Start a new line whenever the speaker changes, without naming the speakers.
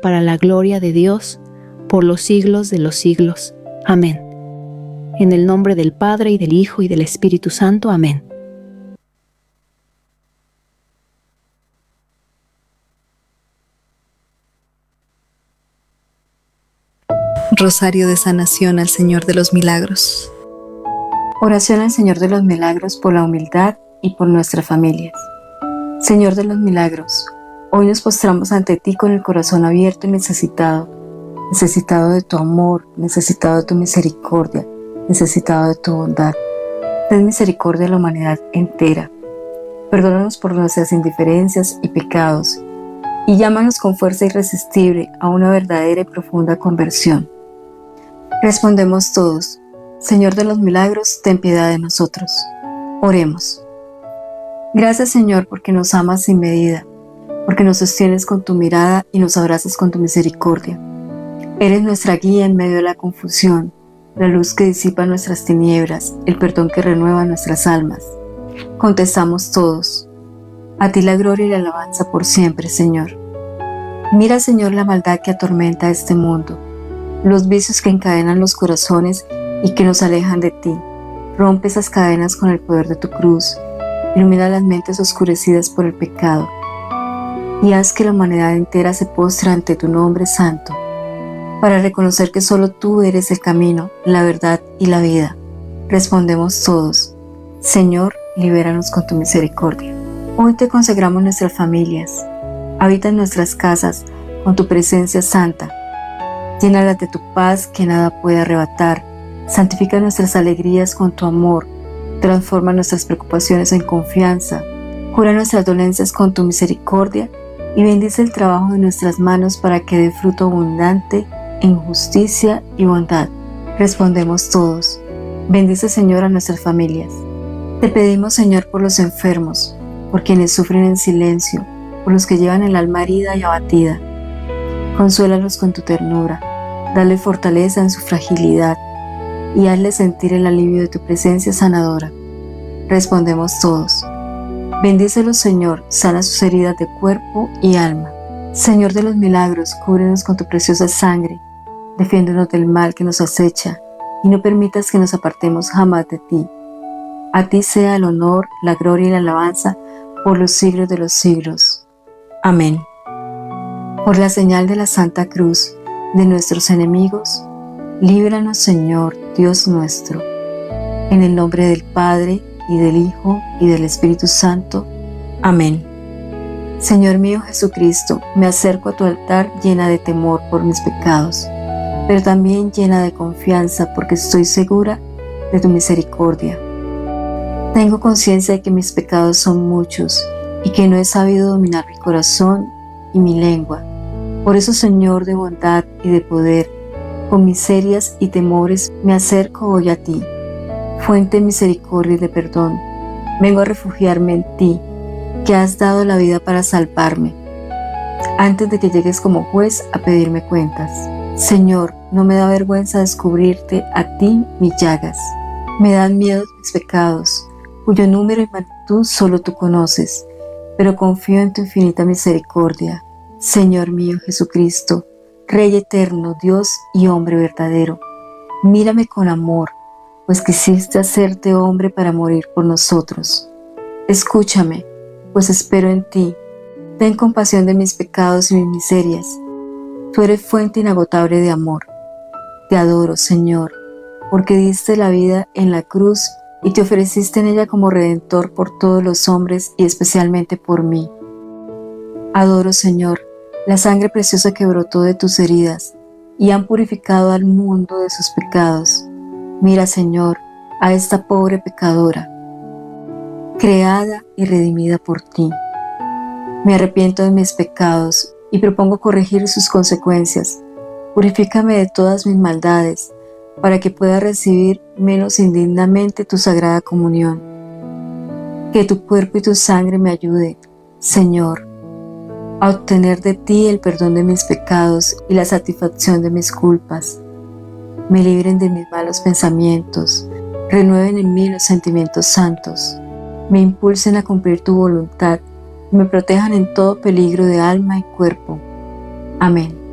para la gloria de Dios, por los siglos de los siglos. Amén. En el nombre del Padre, y del Hijo, y del Espíritu Santo. Amén.
Rosario de sanación al Señor de los Milagros.
Oración al Señor de los Milagros por la humildad y por nuestras familias. Señor de los Milagros, hoy nos postramos ante ti con el corazón abierto y necesitado de tu amor, necesitado de tu misericordia, necesitado de tu bondad. Ten misericordia de la humanidad entera. Perdónanos por nuestras indiferencias y pecados, y llámanos con fuerza irresistible a una verdadera y profunda conversión. Respondemos todos: Señor de los Milagros, ten piedad de nosotros. Oremos. Gracias, Señor, porque nos amas sin medida, porque nos sostienes con tu mirada y nos abrazas con tu misericordia. Eres nuestra guía en medio de la confusión, la luz que disipa nuestras tinieblas, el perdón que renueva nuestras almas. Contestamos todos: a ti la gloria y la alabanza por siempre, Señor. Mira, Señor, la maldad que atormenta este mundo, los vicios que encadenan los corazones y que nos alejan de ti. Rompe esas cadenas con el poder de tu cruz, ilumina las mentes oscurecidas por el pecado, y haz que la humanidad entera se postre ante tu nombre santo, para reconocer que solo tú eres el camino, la verdad y la vida. Respondemos todos: Señor, libéranos con tu misericordia. Hoy te consagramos nuestras familias. Habita en nuestras casas con tu presencia santa. Llénalas de tu paz que nada puede arrebatar. Santifica nuestras alegrías con tu amor. Transforma nuestras preocupaciones en confianza. Cura nuestras dolencias con tu misericordia y bendice el trabajo de nuestras manos para que dé fruto abundante en justicia y bondad. Respondemos todos: bendice, Señor, a nuestras familias. Te pedimos, Señor, por los enfermos, por quienes sufren en silencio, por los que llevan el alma herida y abatida. Consuélalos con tu ternura, dale fortaleza en su fragilidad y hazles sentir el alivio de tu presencia sanadora. Respondemos todos: bendícelos, Señor, sana sus heridas de cuerpo y alma. Señor de los Milagros, cúbrenos con tu preciosa sangre, defiéndonos del mal que nos acecha y no permitas que nos apartemos jamás de ti. A ti sea el honor, la gloria y la alabanza por los siglos de los siglos. Amén. Por la señal de la Santa Cruz de nuestros enemigos, líbranos, Señor, Dios nuestro. En el nombre del Padre, y del Hijo, y del Espíritu Santo. Amén. Señor mío Jesucristo, me acerco a tu altar llena de temor por mis pecados, pero también llena de confianza porque estoy segura de tu misericordia. Tengo conciencia de que mis pecados son muchos y que no he sabido dominar mi corazón y mi lengua. Por eso, Señor de bondad y de poder, con miserias y temores me acerco hoy a ti, fuente de misericordia y de perdón. Vengo a refugiarme en ti, que has dado la vida para salvarme, antes de que llegues como juez a pedirme cuentas. Señor, no me da vergüenza descubrirte a ti mis llagas. Me dan miedo mis pecados, cuyo número y magnitud solo tú conoces, pero confío en tu infinita misericordia. Señor mío Jesucristo, Rey eterno, Dios y hombre verdadero, mírame con amor, pues quisiste hacerte hombre para morir por nosotros. Escúchame, pues espero en ti. Ten compasión de mis pecados y mis miserias. Tú eres fuente inagotable de amor. Te adoro, Señor, porque diste la vida en la cruz y te ofreciste en ella como redentor por todos los hombres y especialmente por mí. Adoro, Señor, la sangre preciosa que brotó de tus heridas y han purificado al mundo de sus pecados. Mira, Señor, a esta pobre pecadora, creada y redimida por ti. Me arrepiento de mis pecados y propongo corregir sus consecuencias. Purifícame de todas mis maldades, para que pueda recibir menos indignamente tu sagrada comunión. Que tu cuerpo y tu sangre me ayuden, Señor, a obtener de ti el perdón de mis pecados y la satisfacción de mis culpas. Me libren de mis malos pensamientos, renueven en mí los sentimientos santos, me impulsen a cumplir tu voluntad y me protejan en todo peligro de alma y cuerpo. Amén.